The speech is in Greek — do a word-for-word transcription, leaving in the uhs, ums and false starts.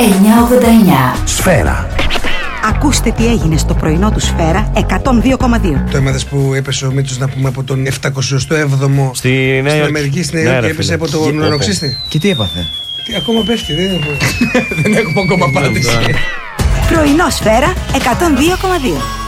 εννιακόσια ογδόντα εννιά. Σφαίρα. Ακούστε τι έγινε στο πρωινό του Σφαίρα εκατόν δύο κόμμα δύο. Το έμαθες που έπεσε ο Μήτσος, να πούμε, από τον επτακοστό έβδομο Στη Νέα στην Υόρκη. Αμερική, στην Νέα Ναι, Υόρκη, ρε, έπεσε φίλε. από τον ουρανοξύστη. Και τι έπαθε? Τι, ακόμα πέφτει, δεν έχουμε. Δεν έχουμε ακόμα απάντηση. Πρωινό Σφαίρα εκατόν δύο κόμμα δύο.